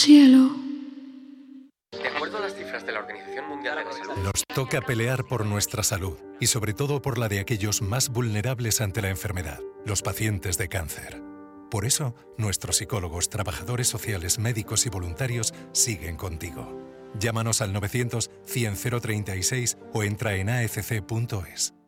Cielo. De acuerdo a las cifras de la Organización Mundial de la Salud, nos toca pelear por nuestra salud y sobre todo por la de aquellos más vulnerables ante la enfermedad, los pacientes de cáncer. Por eso, nuestros psicólogos, trabajadores sociales, médicos y voluntarios siguen contigo. Llámanos al 900 100 036 o entra en aecc.es.